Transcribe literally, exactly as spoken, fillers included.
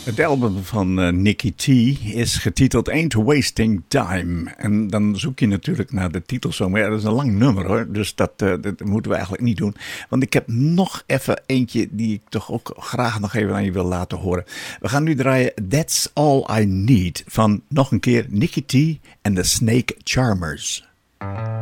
Het album van uh, Nicky T is getiteld Ain't Wasting Time. En dan zoek je natuurlijk naar de titel zo. Maar ja, dat is een lang nummer hoor. Dus dat, uh, dat moeten we eigenlijk niet doen. Want ik heb nog even eentje die ik toch ook graag nog even aan je wil laten horen. We gaan nu draaien That's All I Need van nog een keer Nicky T en de Snake Charmers.